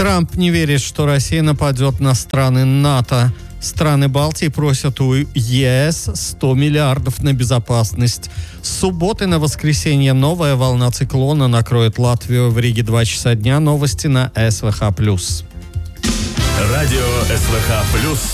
Трамп не верит, что Россия нападет на страны НАТО. Страны Балтии просят у ЕС 100 миллиардов на безопасность. С субботы на воскресенье новая волна циклона накроет Латвию. В Риге 2 часа дня. Новости на СВХ+. Радио СВХ+.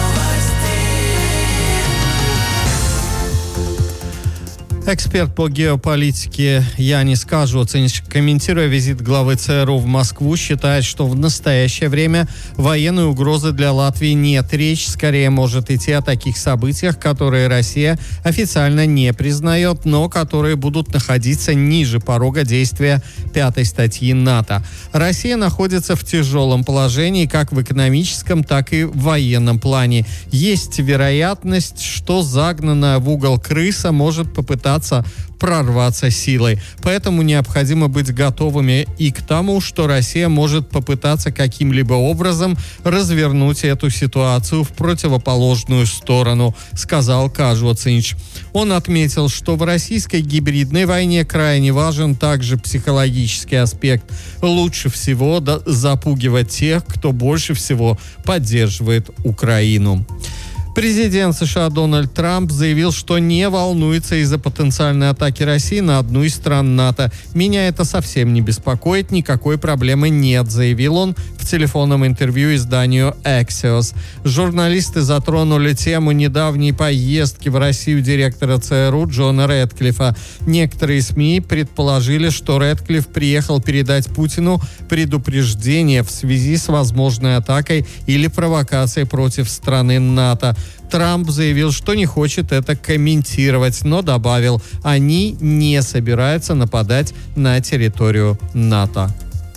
Эксперт по геополитике Янис Кажуцинич, комментируя визит главы ЦРУ в Москву, считает, что в настоящее время военной угрозы для Латвии нет. Речь скорее может идти о таких событиях, которые Россия официально не признает, но которые будут находиться ниже порога действия 5-й статьи НАТО. Россия находится в тяжелом положении как в экономическом, так и в военном плане. Есть вероятность, что загнанная в угол крыса может попытаться прорваться силой. Поэтому необходимо быть готовыми и к тому, что Россия может попытаться каким-либо образом развернуть эту ситуацию в противоположную сторону, сказал Кажуцинич. Он отметил, что в российской гибридной войне крайне важен также психологический аспект. Лучше всего запугивать тех, кто больше всего поддерживает Украину. Президент США Дональд Трамп заявил, что не волнуется из-за потенциальной атаки России на одну из стран НАТО. «Меня это совсем не беспокоит, никакой проблемы нет», заявил он в телефонном интервью изданию Axios. Журналисты затронули тему недавней поездки в Россию директора ЦРУ Джона Рэдклиффа. Некоторые СМИ предположили, что Рэдклифф приехал передать Путину предупреждение в связи с возможной атакой или провокацией против страны НАТО. Трамп заявил, что не хочет это комментировать, но добавил, они не собираются нападать на территорию НАТО.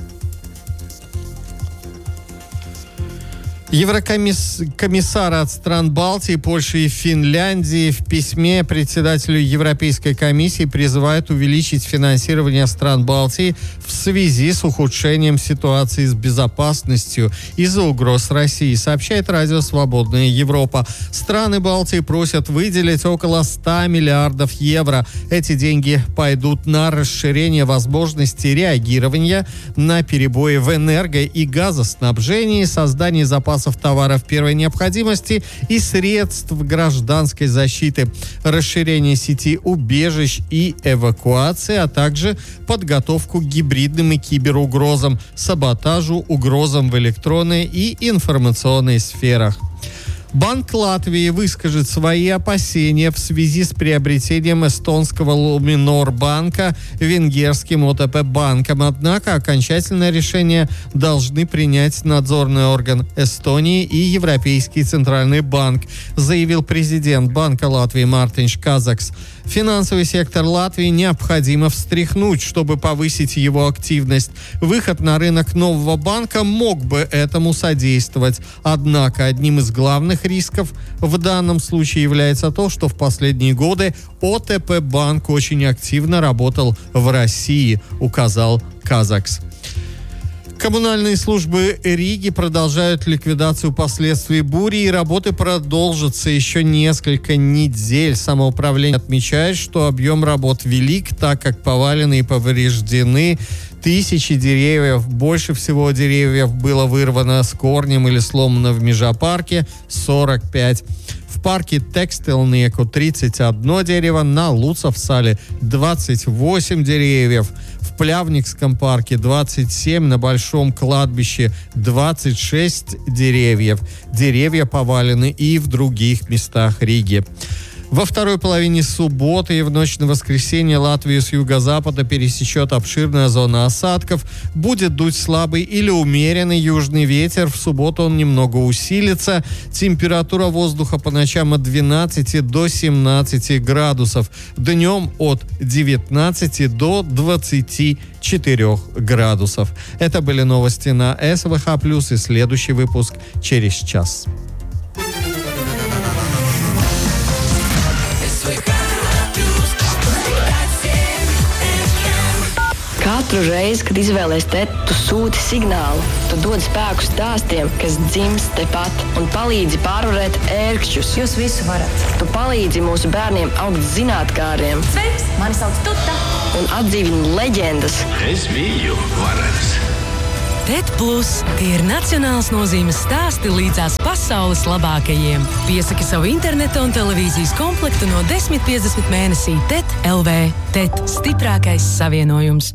Еврокомиссары от стран Балтии, Польши и Финляндии в письме председателю Европейской комиссии призывают увеличить финансирование стран Балтии в связи с ухудшением ситуации с безопасностью из-за угроз России, сообщает радио «Свободная Европа». Страны Балтии просят выделить около 100 миллиардов евро. Эти деньги пойдут на расширение возможностей реагирования на перебои в энерго- и газоснабжении, создание запасов товаров первой необходимости и средств гражданской защиты, расширение сети убежищ и эвакуации, а также подготовку к гибридным и киберугрозам, саботажу, угрозам в электронной и информационной сферах. Банк Латвии выскажет свои опасения в связи с приобретением эстонского Luminor-банка венгерским ОТП-банком. Однако окончательное решение должны принять надзорный орган Эстонии и Европейский центральный банк, заявил президент Банка Латвии Мартинš Kazaks. Финансовый сектор Латвии необходимо встряхнуть, чтобы повысить его активность. Выход на рынок нового банка мог бы этому содействовать. Однако одним из главных рисков в данном случае является то, что в последние годы ОТП-банк очень активно работал в России, указал Kazaks. Коммунальные службы Риги продолжают ликвидацию последствий бури, и работы продолжатся еще несколько недель. Самоуправление отмечает, что объем работ велик, так как повалены и повреждены тысячи деревьев. Больше всего деревьев было вырвано с корнем или сломано в Межапарке – 45. В парке Текстилnieku 31 дерево, на Луцовсале 28 деревьев. В Плявникском парке 27, на Большом кладбище 26 деревьев. Деревья повалены и в других местах Риги. Во второй половине субботы и в ночь на воскресенье Латвию с юго-запада пересечет обширная зона осадков. Будет дуть слабый или умеренный южный ветер. В субботу он немного усилится. Температура воздуха по ночам от 12 до 17 градусов. Днем от 19 до 24 градусов. Это были новости на СВХ+, и следующий выпуск через час. Katru reizi, kad izvēlies tēt, tu sūti signālu. Tu dod spēku stāstiem, kas dzimst tepat un palīdzi pārvarēt ērkšķus. Jūs visu varat. Tu palīdzi mūsu bērniem augt zinātkāriem. Sveiks, mani sauc Tuta. Un atdzīvini leģendas. Es biju varens. TET Plus – tie ir nacionāls nozīmes stāsti līdzās pasaules labākajiem. Piesaki savu interneta un televīzijas komplektu no 10,50 mēnesī TET LV. TET – stiprākais savienojums.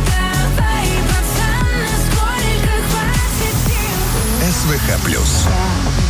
СВХ+.